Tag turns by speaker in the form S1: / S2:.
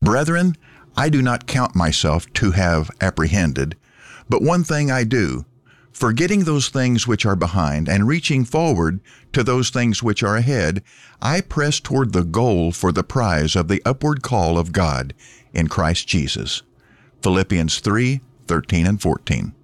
S1: Brethren, I do not count myself to have apprehended, but one thing I do, forgetting those things which are behind and reaching forward to those things which are ahead, I press toward the goal for the prize of the upward call of God in Christ Jesus. Philippians 3:13 and 14.